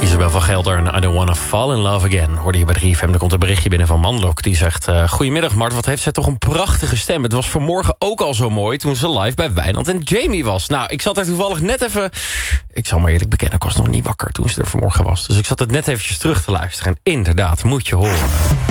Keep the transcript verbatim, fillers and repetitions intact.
Isabel van Gelder en I Don't Wanna Fall in Love Again. Hoorde je bij drie F M, er komt een berichtje binnen van Manlok. Die zegt, uh, goedemiddag Mart, wat heeft zij toch een prachtige stem. Het was vanmorgen ook al zo mooi toen ze live bij Wijnand en Jamie was. Nou, ik zat er toevallig net even... Ik zal maar eerlijk bekennen, ik was nog niet wakker toen ze er vanmorgen was. Dus ik zat het net eventjes terug te luisteren. En inderdaad, moet je horen.